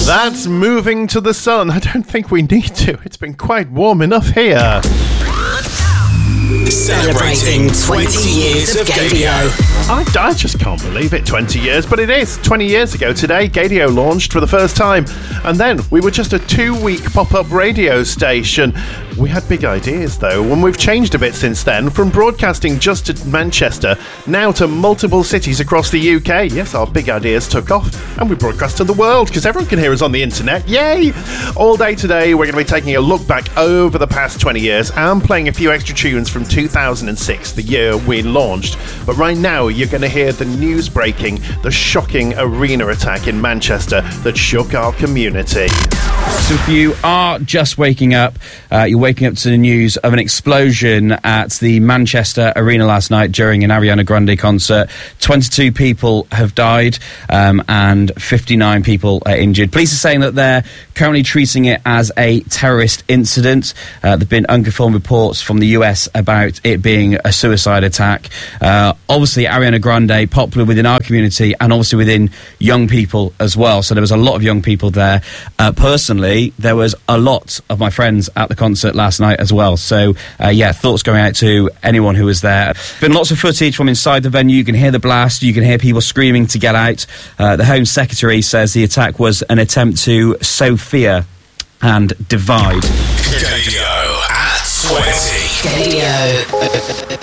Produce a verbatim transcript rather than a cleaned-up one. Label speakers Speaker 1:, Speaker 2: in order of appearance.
Speaker 1: That's Moving to the Sun. I don't think we need to. It's been quite warm enough here.
Speaker 2: Celebrating twenty years of Gaydio.
Speaker 1: I, I just can't believe it, twenty years, but it is. twenty years ago today, Gaydio launched for the first time, and then we were just a two-week pop-up radio station. We had big ideas, though, and we've changed a bit since then, from broadcasting just to Manchester, now to multiple cities across the U K. Yes, our big ideas took off, and we broadcast to the world, because everyone can hear us on the internet. Yay! All day today, we're going to be taking a look back over the past twenty years, and playing a few extra tunes from two thousand six, the year we launched. But right now, you're going to hear the news breaking, the shocking arena attack in Manchester that shook our community.
Speaker 3: So if you are just waking up, uh, you're waking up to the news of an explosion at the Manchester Arena last night during an Ariana Grande concert. twenty-two people have died um, and fifty-nine people are injured. Police are saying that they're currently treating it as a terrorist incident. Uh, there have been unconfirmed reports from the U S about it being a suicide attack. Uh, obviously, Ariana Grande, popular within our community and obviously within young people as well. So there was a lot of young people there. Uh, personally, there was a lot of my friends at the concert last night as well. So, uh, yeah, thoughts going out to anyone who was there. Been lots of footage from inside the venue. You can hear the blast. You can hear people screaming to get out. Uh, the Home Secretary says the attack was an attempt to sow fear and divide.
Speaker 2: Gaydio at twenty. Gaydio.